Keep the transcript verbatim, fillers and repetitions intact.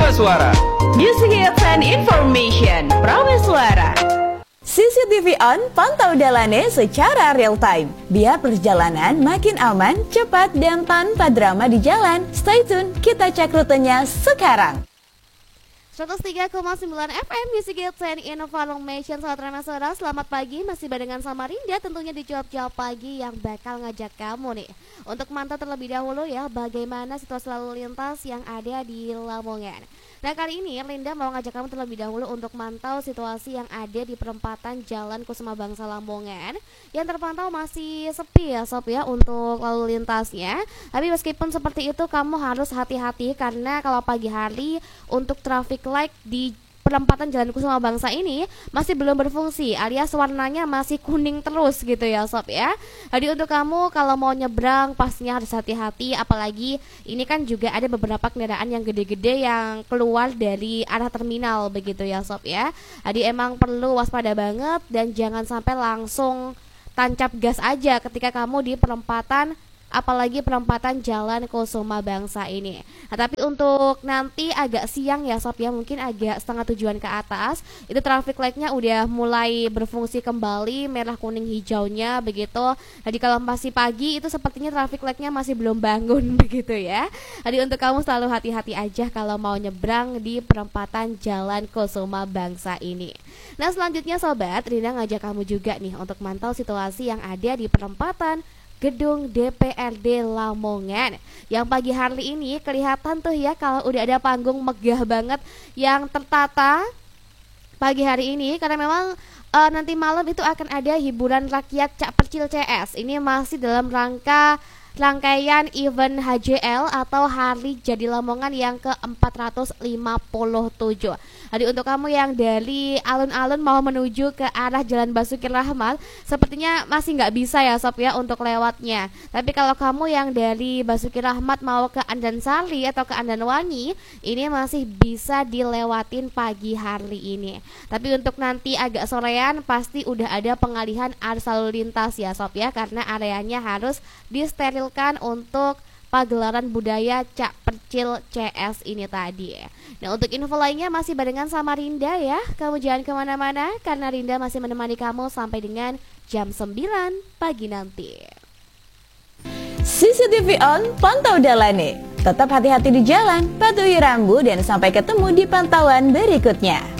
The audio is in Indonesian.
Suara. Music Hits and Information, Suara. C C T V on, pantau dalane secara real time. Biar perjalanan makin aman, cepat, dan tanpa drama di jalan. Stay tune, kita cek rutenya sekarang. seratus tiga koma sembilan F M Music Hits and Information. Saudara-saudara, selamat pagi. Masih barengan sama Rinda tentunya di jawab-jawab pagi yang bakal ngajak kamu nih untuk mantau terlebih dahulu ya bagaimana situasi lalu lintas yang ada di Lamongan. Nah, kali ini Linda mau ngajak kamu terlebih dahulu untuk mantau situasi yang ada di perempatan Jalan Kusuma Bangsa Lamongan yang terpantau masih sepi ya Sob ya untuk lalu lintasnya. Tapi meskipun seperti itu kamu harus hati-hati karena kalau pagi hari untuk traffic light di perempatan Jalan Kusuma Bangsa ini masih belum berfungsi alias warnanya masih kuning terus gitu ya Sob ya. Jadi untuk kamu kalau mau nyebrang pastinya harus hati-hati, apalagi ini kan juga ada beberapa kendaraan yang gede-gede yang keluar dari arah terminal begitu ya Sob ya. Jadi emang perlu waspada banget dan jangan sampai langsung tancap gas aja ketika kamu di perempatan, apalagi perempatan Jalan Kusuma Bangsa ini. Nah, tapi untuk nanti agak siang ya Sob ya, mungkin agak setengah tujuan ke atas, itu traffic light-nya udah mulai berfungsi kembali, merah kuning hijaunya begitu. Jadi kalau masih pagi itu sepertinya traffic light-nya masih belum bangun begitu ya. Jadi untuk kamu selalu hati-hati aja kalau mau nyebrang di perempatan Jalan Kusuma Bangsa ini. Nah, selanjutnya Sobat, Rina ngajak kamu juga nih untuk mantau situasi yang ada di perempatan Gedung D P R D Lamongan yang pagi hari ini kelihatan tuh ya kalau udah ada panggung megah banget yang tertata pagi hari ini, karena memang uh, nanti malam itu akan ada hiburan rakyat Cak Percil C S. Ini masih dalam rangka rangkaian event H J L atau Hari Jadi Lamongan yang ke empat ratus lima puluh tujuh. Jadi untuk kamu yang dari alun-alun mau menuju ke arah Jalan Basuki Rahmat, sepertinya masih nggak bisa ya Sob ya untuk lewatnya. Tapi kalau kamu yang dari Basuki Rahmat mau ke Andansari atau ke Andanwangi, ini masih bisa dilewatin pagi hari ini. Tapi untuk nanti agak sorean pasti udah ada pengalihan arus lalu lintas ya Sob ya, karena areanya harus disterilkan untuk pagelaran budaya Cak Percil C S ini tadi. Nah, untuk info lainnya masih barengan sama Rinda ya. Kamu jangan kemana-mana karena Rinda masih menemani kamu sampai dengan jam sembilan pagi nanti. C C T V on, pantau dalane. Tetap hati-hati di jalan, patuhi rambu, dan sampai ketemu di pantauan berikutnya.